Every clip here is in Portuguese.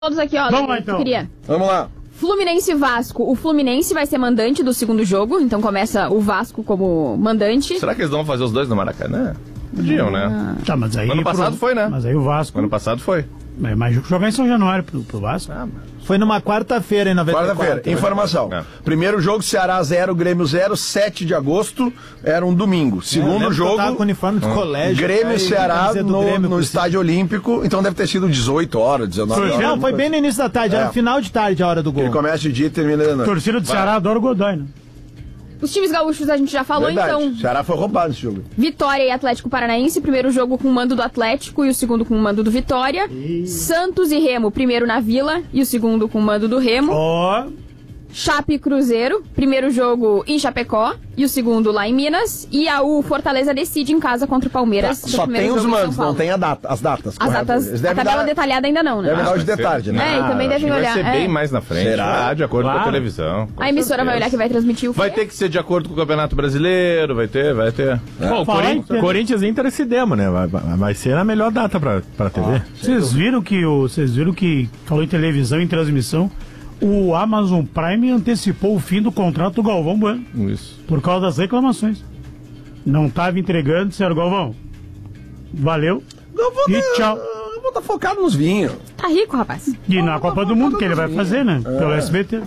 Todos aqui, ó. Vamos lá, então. Vamos lá. Fluminense e Vasco. O Fluminense vai ser mandante do segundo jogo, então começa o Vasco como mandante. Será que eles vão fazer os dois no Maracanã? Podiam, né? Tá, mas aí Ano passado foi, né? Mas aí o Vasco... Ano passado foi. Mas jogar em São Januário pro Vasco. Foi numa quarta-feira em 94. Quarta-feira, informação. Primeiro jogo, Ceará 0, Grêmio 0, 7 de agosto, era um domingo. Segundo jogo, tava com uniforme de colégio. Grêmio e Ceará no Estádio Olímpico, então deve ter sido 18 horas, 19 horas. Não, foi bem no início da tarde, era final de tarde a hora do gol. Ele começa de dia e termina de noite. Torcida do Ceará adora o Godoy, né? Os times gaúchos a gente já falou, Verdade. então. O Ceará foi roubado nesse jogo. Vitória e Atlético Paranaense, primeiro jogo com o mando do Atlético e o segundo com o mando do Vitória. Santos e Remo, primeiro na Vila e o segundo com o mando do Remo. Chape e Cruzeiro, primeiro jogo em Chapecó e o segundo lá em Minas. E o Fortaleza decide em casa contra o Palmeiras. Só tem os mandos, não tem as datas. As datas, a tabela detalhada ainda não, né? Deve dar os detalhes, né? E também devem olhar. Vai ser bem mais na frente. Será? De acordo com a televisão. A emissora vai olhar que vai transmitir o Vai ter que ser de acordo com o Campeonato Brasileiro, vai ter. Bom, Corinthians e Inter se demo, né? Vai ser a melhor data pra TV. Vocês viram que falou em televisão, em transmissão, o Amazon Prime antecipou o fim do contrato do Galvão Bueno. Isso. Por causa das reclamações. Não estava entregando, disseram, Galvão, valeu e tchau. Eu vou estar focado nos vinhos. Tá rico, rapaz. E na Copa do Mundo, que ele vai fazer, né? Pelo SBT.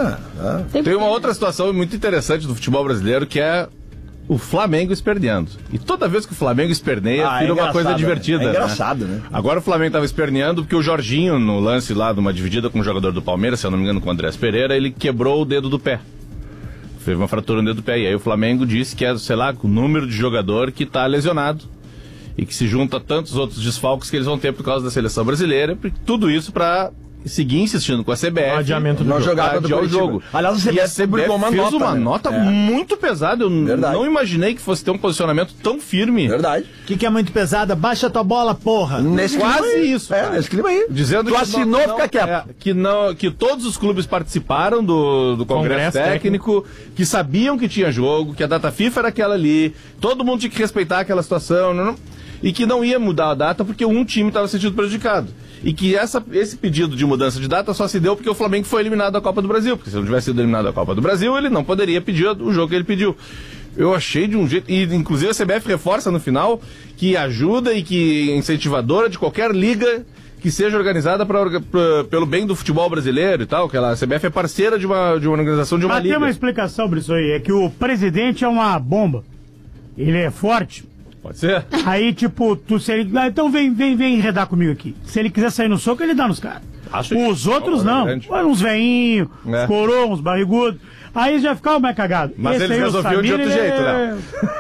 Tem uma outra situação muito interessante do futebol brasileiro, que é o Flamengo esperneando. E toda vez que o Flamengo esperneia, vira uma coisa divertida. É engraçado, né? Agora o Flamengo estava esperneando porque o Jorginho, no lance lá de uma dividida com o jogador do Palmeiras, se eu não me engano com o Andrés Pereira, ele quebrou o dedo do pé. Fez uma fratura no dedo do pé. E aí o Flamengo disse que é, sei lá, o número de jogador que está lesionado. E que se junta a tantos outros desfalques que eles vão ter por causa da seleção brasileira. Tudo isso para seguir insistindo com a CBF. Adiamento do jogo. Jogada do jogo. Aliás, a CBF publicou uma nota muito pesada. Eu não imaginei que fosse ter um posicionamento tão firme. Verdade. O que é muito pesada? Baixa tua bola, porra. Quase isso. Nesse clima aí. Dizendo tu assinou, fica quieto. Que todos os clubes participaram do Congresso Técnico, que sabiam que tinha jogo, que a data FIFA era aquela ali, todo mundo tinha que respeitar aquela situação, e que não ia mudar a data porque um time estava sentindo prejudicado. E que esse pedido de mudança de data só se deu porque o Flamengo foi eliminado da Copa do Brasil. Porque se não tivesse sido eliminado da Copa do Brasil, ele não poderia pedir o jogo que ele pediu. Eu achei de um jeito... E inclusive a CBF reforça no final que ajuda e que é incentivadora de qualquer liga que seja organizada pelo bem do futebol brasileiro e tal. Que a CBF é parceira de uma organização de uma liga. Tem uma explicação para isso aí. É que o presidente é uma bomba. Ele é forte. Pode ser? Aí, tipo, então vem enredar comigo aqui. Se ele quiser sair no soco, ele dá nos caras. Os outros não. Uns veinhos, uns coroas, uns barrigudos. Aí já ficava mais cagado. Mas eles resolviam de outro jeito, né?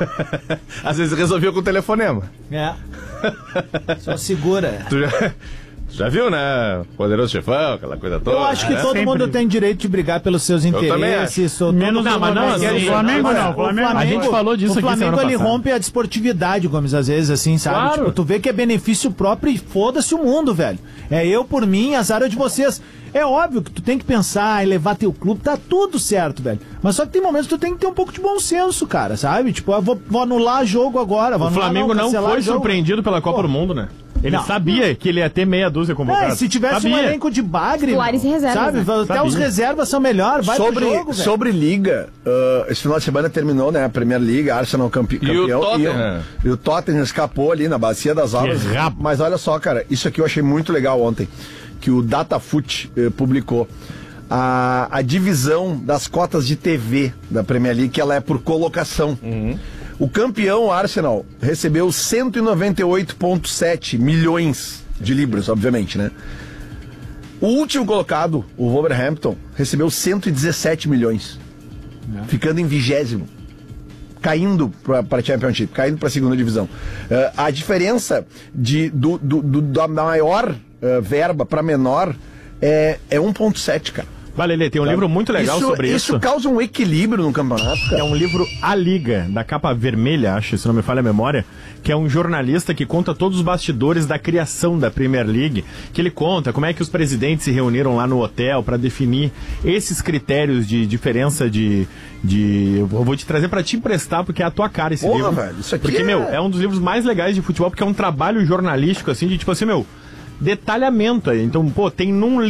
Às vezes resolviam com o telefonema. Só segura. Já viu, né? Poderoso Chefão, aquela coisa toda. Eu acho que todo mundo tem direito de brigar pelos seus interesses. Menos o Flamengo não. A gente falou disso aqui. O Flamengo ele rompe a desportividade, Gomes, às vezes, assim, sabe? Claro. Tipo, tu vê que é benefício próprio e foda-se o mundo, velho. Eu por mim, azar é de vocês. É óbvio que tu tem que pensar em levar teu clube, tá tudo certo, velho. Mas só que tem momentos que tu tem que ter um pouco de bom senso, cara, sabe? Tipo, eu vou anular jogo agora. O Flamengo não foi surpreendido pela Copa do Mundo, né? Ele sabia que ele ia ter meia dúzia convocados. Se tivesse um elenco de bagre, titulares e reservas, sabe? né? Até os reservas são melhores, vai pro jogo, velho. Sobre Liga, esse final de semana terminou, né? A Primeira Liga, Arsenal campeão. E o Tottenham escapou ali na Bacia das Almas. Mas olha só, cara, isso aqui eu achei muito legal ontem, que o Datafoot publicou. A divisão das cotas de TV da Premier League, que ela é por colocação. O campeão, Arsenal, recebeu 198,7 milhões de libras, obviamente, né? O último colocado, o Wolverhampton, recebeu 117 milhões. Ficando em 20º. Caindo para a Championship, caindo para a segunda divisão. A diferença da maior verba para menor é 1,7, cara. Lelê, tem um livro muito legal sobre isso. Isso causa um equilíbrio no campeonato, cara. É um livro A Liga, da capa vermelha, acho, se não me falha a memória, que é um jornalista que conta todos os bastidores da criação da Premier League, que ele conta como é que os presidentes se reuniram lá no hotel para definir esses critérios de diferença eu vou te trazer para te emprestar, porque é a tua cara esse livro. Velho, isso aqui porque, é um dos livros mais legais de futebol, porque é um trabalho jornalístico, assim, de tipo assim, detalhamento aí. Então, pô, tem num